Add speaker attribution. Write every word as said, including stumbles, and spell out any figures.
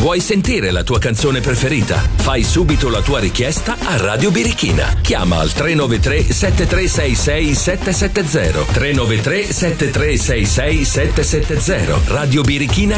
Speaker 1: Vuoi sentire la tua canzone preferita? Fai subito la tua richiesta a Radio Birichina. Chiama al tre nove tre sette tre sei sei sette sette zero tre nove tre sette tre sei sei sette sette zero. Radio Birichina